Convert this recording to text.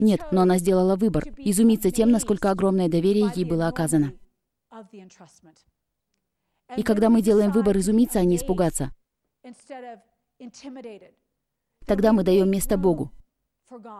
Нет, но она сделала выбор – изумиться тем, насколько огромное доверие ей было оказано. И когда мы делаем выбор изумиться, а не испугаться, тогда мы даем место Богу.